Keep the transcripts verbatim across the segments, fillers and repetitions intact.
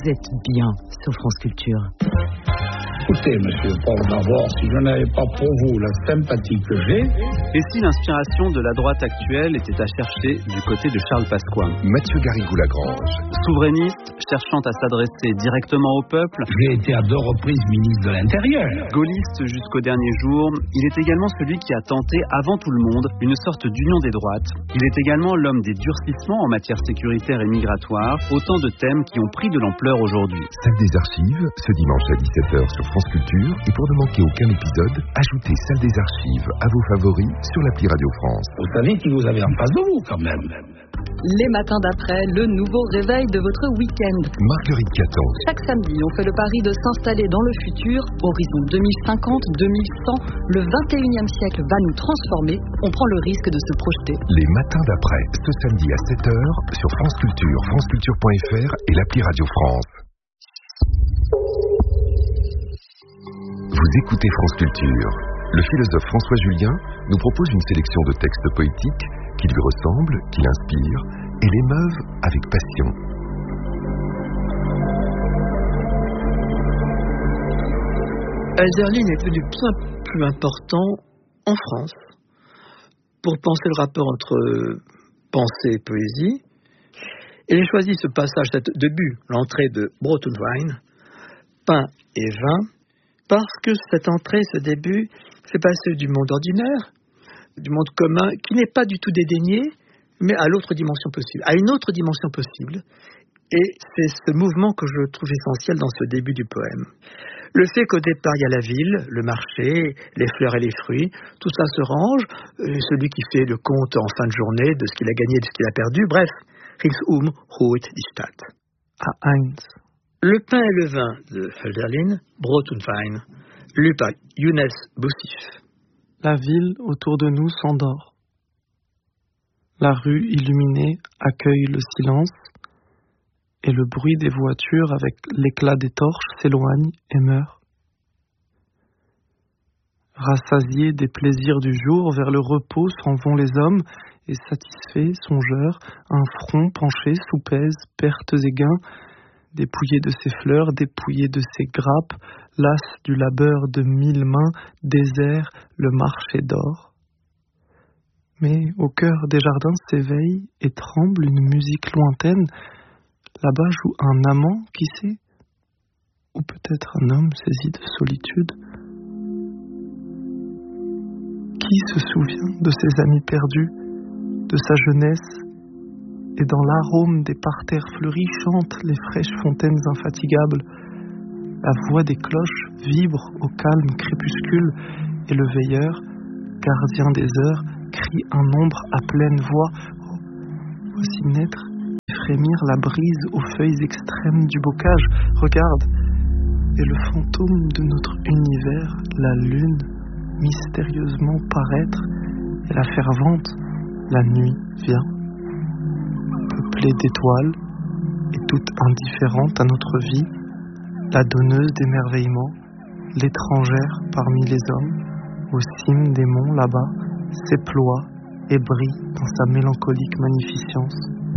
êtes bien sur France Culture. Écoutez, monsieur Paul, d'abord, si je n'avais pas pour vous la sympathie que j'ai... Et si l'inspiration de la droite actuelle était à chercher du côté de Charles Pasqua? Mathieu Garrigou-Lagrange. Souverainiste, cherchant à s'adresser directement au peuple. J'ai été à deux reprises ministre de l'Intérieur. Gaulliste jusqu'au dernier jour, il est également celui qui a tenté, avant tout le monde, une sorte d'union des droites. Il est également l'homme des durcissements en matière sécuritaire et migratoire, autant de thèmes qui ont pris de l'ampleur aujourd'hui. Salle des archives, ce dimanche à dix-sept heures sur France Culture, et pour ne manquer aucun épisode, ajoutez Salle des archives à vos favoris sur l'appli Radio France. Vous savez qui vous avez en face de vous, quand même. Les matins d'après, le nouveau réveil de votre week-end. Marguerite Caton. Chaque samedi, on fait le pari de s'installer dans le futur. Horizon deux mille cinquante, deux mille cent, le vingt et unième siècle va nous transformer. On prend le risque de se projeter. Les matins d'après, ce samedi à sept heures sur France Culture, franceculture point f r et l'appli Radio France. Vous écoutez France Culture. Le philosophe François Julien nous propose une sélection de textes poétiques qui lui ressemblent, qui l'inspirent et l'émeuvent avec passion. Hölderlin est devenu bien plus important en France pour penser le rapport entre pensée et poésie. Et j'ai choisi ce passage de début, l'entrée de Brot und Wein, pain et vin, parce que cette entrée, ce début, c'est passé du monde ordinaire, du monde commun, qui n'est pas du tout dédaigné, mais à l'autre dimension possible, à une autre dimension possible. Et c'est ce mouvement que je trouve essentiel dans ce début du poème. Le fait qu'au départ, il y a la ville, le marché, les fleurs et les fruits, tout ça se range, et celui qui fait le compte en fin de journée de ce qu'il a gagné et de ce qu'il a perdu, bref, ringsum ruht die Stadt. À Heinz. Le pain et le vin de Hölderlin, Brot und Wein, lu par Younes Boussif. La ville autour de nous s'endort. La rue illuminée accueille le silence et le bruit des voitures avec l'éclat des torches s'éloigne et meurt. Rassasiés des plaisirs du jour, vers le repos s'en vont les hommes et satisfaits, songeurs, un front penché soupèse pertes et gains, dépouillé de ses fleurs, dépouillé de ses grappes, las du labeur de mille mains, désert le marché d'or. Mais au cœur des jardins s'éveille et tremble une musique lointaine. Là-bas joue un amant, qui sait, ou peut-être un homme saisi de solitude. Qui se souvient de ses amis perdus, de sa jeunesse? Et dans l'arôme des parterres fleuris chantent les fraîches fontaines infatigables. La voix des cloches vibre au calme crépuscule et le veilleur, gardien des heures, crie un nombre à pleine voix. Oh, voici naître et frémir la brise aux feuilles extrêmes du bocage. Regarde, et le fantôme de notre univers, la lune, mystérieusement paraître, et la fervente, la nuit vient. Peuplée d'étoiles et toute indifférente à notre vie, la donneuse d'émerveillement, l'étrangère parmi les hommes, au cime des monts là-bas, s'éploie et brille dans sa mélancolique magnificence.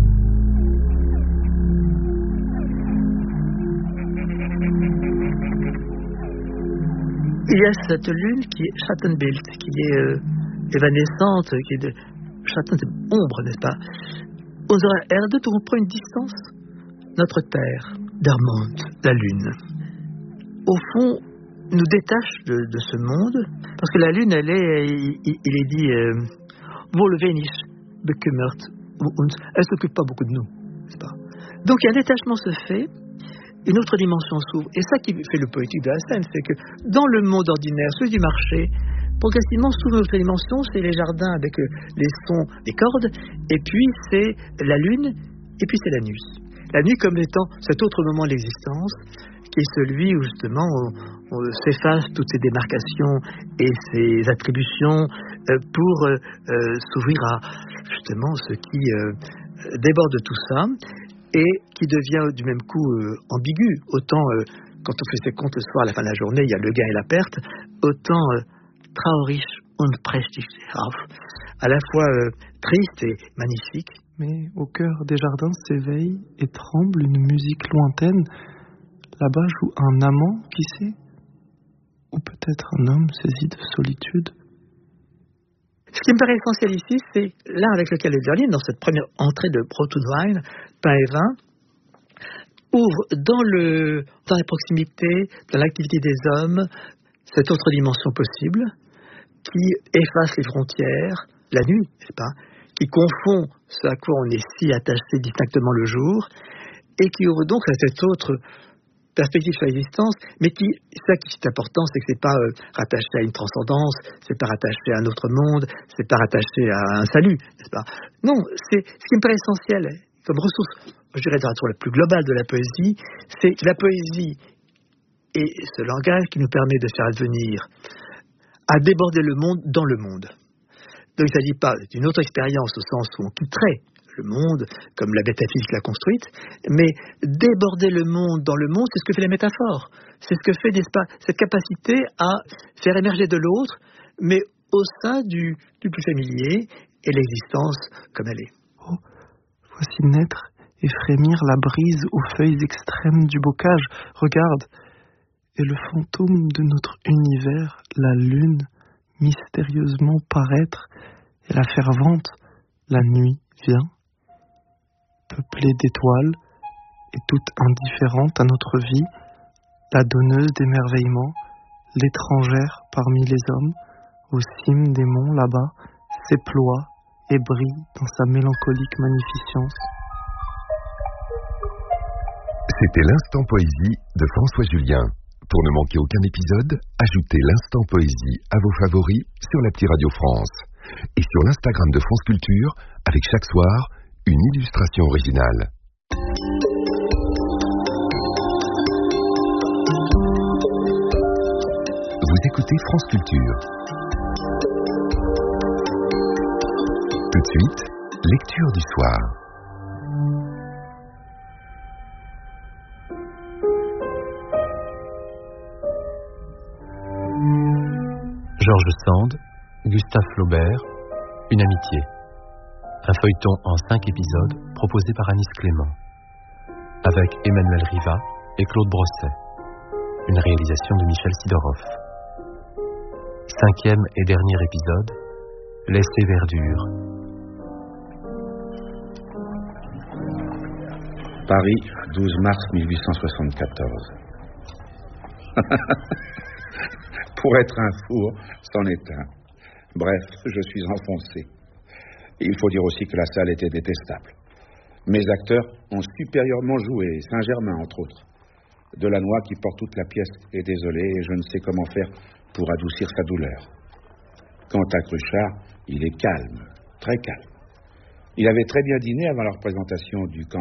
Il y a cette lune qui est Schattenbild, qui est euh, évanescente, qui est de Schatten, c'est ombre, n'est-ce pas? Unsere Erde, dont on prend une distance, notre terre, der Mond, la lune, au fond, nous détache de, de ce monde, parce que la lune, elle est, il, il est dit, wohl wenig bekümmert um uns, elle s'occupe pas beaucoup de nous, n'est-ce pas? Donc, un détachement se fait, une autre dimension s'ouvre, et ça qui fait le poétique de la scène, c'est que dans le monde ordinaire, celui du marché, progressivement s'ouvre une autre dimension, c'est les jardins avec les sons des cordes, et puis c'est la lune, et puis c'est la nuit. La nuit comme étant cet autre moment de l'existence, qui est celui où justement on, on s'efface toutes ces démarcations et ces attributions euh, pour euh, euh, s'ouvrir à justement ce qui euh, déborde de tout ça et qui devient du même coup euh, ambigu. Autant euh, quand on fait ses comptes le soir à la fin de la journée, il y a le gain et la perte, autant euh, traurig und prächtig, à la fois euh, triste et magnifique. Mais au cœur des jardins s'éveille et tremble une musique lointaine, là-bas joue un amant, qui sait? Ou peut-être un homme saisi de solitude. Ce qui me paraît essentiel ici, c'est l'art avec lequel Hölderlin, dans cette première entrée de Brot und Wein, pain et vin, ouvre dans, le, dans la proximité, dans l'activité des hommes, cette autre dimension possible, qui efface les frontières, la nuit, n'est-ce pas, qui confond ce à quoi on est si attaché distinctement le jour, et qui ouvre donc à cette autre perspective sur l'existence, mais qui, ça qui est important, c'est que c'est pas euh, rattaché à une transcendance, c'est pas rattaché à un autre monde, c'est pas rattaché à un salut, n'est-ce pas? Non, c'est ce qui me paraît essentiel comme ressource, je dirais, de la la plus globale de la poésie, c'est la poésie et ce langage qui nous permet de faire advenir à déborder le monde dans le monde. Donc il ne s'agit pas d'une autre expérience au sens où on quitterait le monde comme la métaphysique l'a construite, mais déborder le monde dans le monde, c'est ce que fait la métaphore. C'est ce que fait, n'est-ce pas, cette capacité à faire émerger de l'autre, mais au sein du, du plus familier et l'existence comme elle est. Oh, voici naître et frémir la brise aux feuilles extrêmes du bocage. Regarde, et le fantôme de notre univers, la lune, mystérieusement paraître, et la fervente, la nuit vient, peuplée d'étoiles, et toute indifférente à notre vie, la donneuse d'émerveillement, l'étrangère parmi les hommes, aux cimes des monts là-bas, s'éploie et brille dans sa mélancolique magnificence. C'était l'Instant Poésie de François Julien. Pour ne manquer aucun épisode, ajoutez l'Instant Poésie à vos favoris sur l'appli Radio France et sur l'Instagram de France Culture avec chaque soir une illustration originale. Vous écoutez France Culture. Tout de suite, lecture du soir. George Sand, Gustave Flaubert, Une amitié. Un feuilleton en cinq épisodes proposé par Anis Clément. Avec Emmanuel Riva et Claude Brosset. Une réalisation de Michel Sidorov. Cinquième et dernier épisode, Laissez verdure. Paris, douze mars mille huit cent soixante-quatorze. Pour être un four, c'en est un. Bref, je suis enfoncé. Il faut dire aussi que la salle était détestable. Mes acteurs ont supérieurement joué, Saint-Germain entre autres. Delannoy, qui porte toute la pièce, est désolé et je ne sais comment faire pour adoucir sa douleur. Quant à Cruchard, il est calme, très calme. Il avait très bien dîné avant la représentation du camp